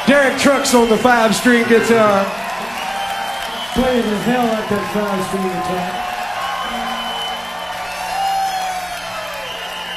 Derek Trucks on the 5-string guitar. Playing the hell out that 5-string guitar.